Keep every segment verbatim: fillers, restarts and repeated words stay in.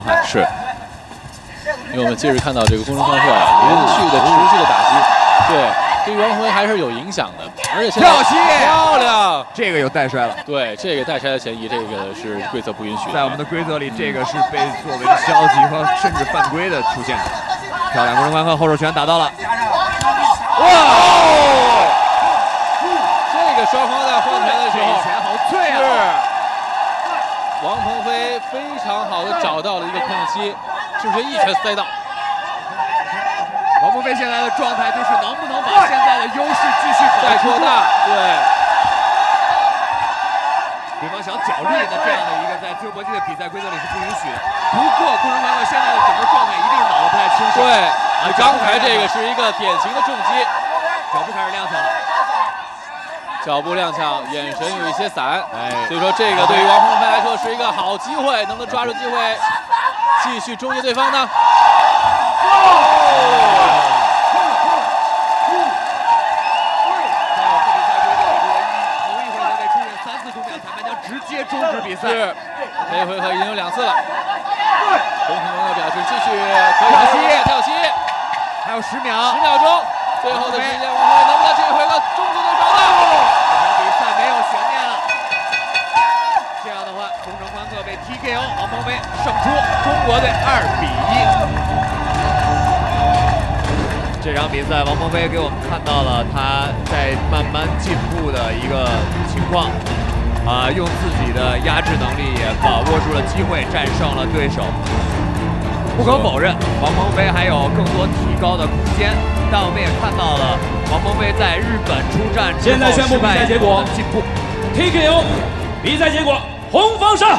是，因为我们接着看到这个空中方块连续的、持续的打击，对，对于王宏威还是有影响的。而且现在跳膝漂亮， 这个有带摔了。 对，这个带摔的嫌疑，这个是规则不允许的。 在我们的规则里，这个是被作为消极和甚至犯规的出现。漂亮，空中方块后手拳打到了。哇！哦、 这个双方在换拳的时候， 拳好脆啊！ 是王鹏飞非常好的找到了一个空隙，直接一拳塞到。 王鹏飞现在的状态就是能不能把现在的优势继续再扩大，对。 对方想角力的这样的一个在自由搏击的比赛规则里是不允许的。不过空中方块现在的整个状态一定是脑子不太清醒。 对，啊，刚才这个是一个典型的重击， 脚步开始踉跄了。 脚步踉跄，眼神有一些散， 哎， 所以说这个对于王鹏飞来说是一个好机会，能不能抓住机会继续终结对方呢？哦终止比赛， 是这回合已经有两次了。洪廷光表示继续可以跳膝，跳膝， 还有十秒， 十秒钟，最后的时间，王宏威能不能这一回合终结对方呢？ 这场比赛没有悬念了。这样的话，中程宽克被 T K O， 王鹏飞胜出，中国队二比一。这场比赛，王鹏飞给我们看到了他在慢慢进步的一个情况。啊，用自己的压制能力也把握住了机会，战胜了对手。不可否认，王鹏飞还有更多提高的空间，但我们也看到了王鹏飞在日本出战之后， 现在宣布比赛结果， 进步 T K O， 比赛结果，红方胜。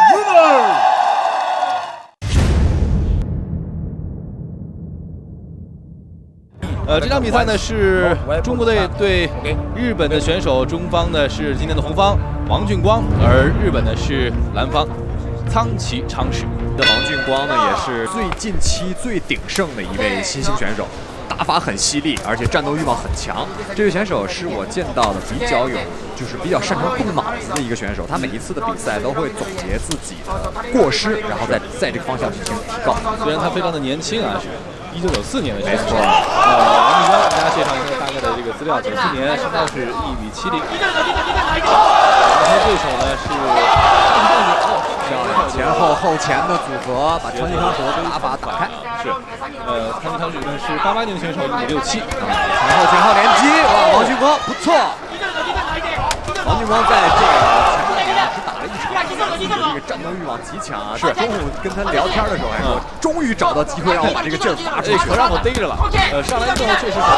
呃，这场比赛呢是中国队对日本的选手，中方呢是今天的红方王俊光，而日本呢是蓝方仓崎昌史。 的王俊光呢也是最近期最鼎盛的一位新兴选手，打法很犀利，而且战斗欲望很强。这位选手是我见到的比较有，就是比较擅长动脑子的一个选手。他每一次的比赛都会总结自己的过失，然后在在这个方向进行提高。 虽然他非常的年轻啊，是一九九四年的选手。呃，王俊光，大家介绍一下大概的这个资料。九四年身高是一米七零，然后对手呢是漂亮，前后后前的组合，把长期康手的打法打开。 是，呃，长期康手呢是八八年选手，一米六七， 前后前后连击，哇，王俊光不错。王俊光在这个前半年只打了一场，自己的这个战斗欲望极强啊。是，中午跟他聊天的时候还说，终于找到机会让我把这个劲儿发出去， 可让我逮着了。呃，上来之后确实是。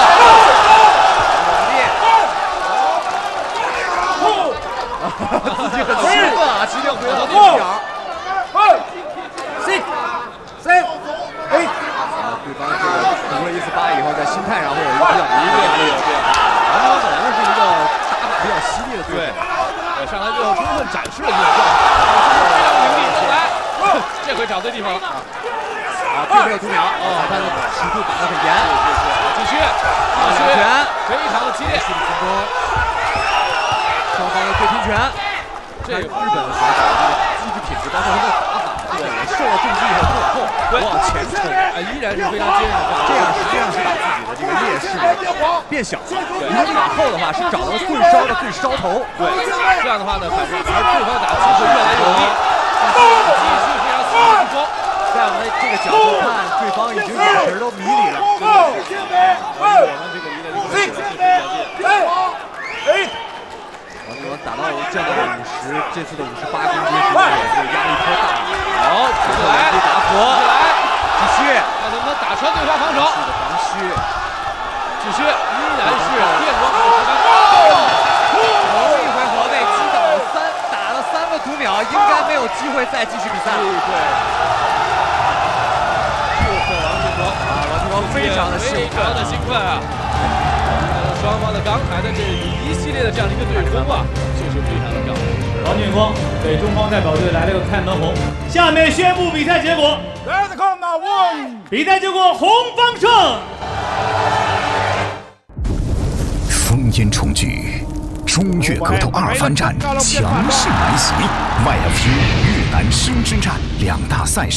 自己很兴奋啊，尽量不要到那个点儿。C C A 啊，对方这个读了一次八以后，在心态上会有一个比较一定的有这样。王俊光本身是一个打法比较犀利的对手， 呃，上来之后充分展示了这种状态。来，这回找对地方了啊！ 啊，并没有读秒，哦，他的尺度打得很严。 继续，继续，非常的激烈， 进攻。双方的对拼拳，这个日本的选手这个机制品质，包括他的打法，对，受了重击以后不往后，往前冲，啊，依然是非常坚韧的。这样实际上是把自己的这个劣势变小。如果你往后的话，是找到最烧的最烧头。 对，这样的话呢，反正而对方打击会越来越有力，继续非常刺激进攻。 在我们这个角度看，对方已经眼神都迷离了。 真的是，我们这个离的这个确实比较近。 王俊光打到降到了五十，这次的五十八公斤，实在也是压力颇大。 好，继续来， 打活，继续， 看能不能打穿对方防守。 是的，防虚， 继续，依然是电光火石般。 头一回合被击倒三，打了三个读秒，应该没有机会再继续比赛。 对，祝贺王俊光啊！王俊光非常的兴奋， 非常的兴奋啊！双方的刚才的这一系列的这样的一个对攻啊，就是非常的漂亮。 王俊光给中方代表队来了个开门红。下面宣布比赛结果。比赛结果，红方胜。 烽烟重聚，中越格斗二番战强势来袭。Y F 越南深之战两大赛事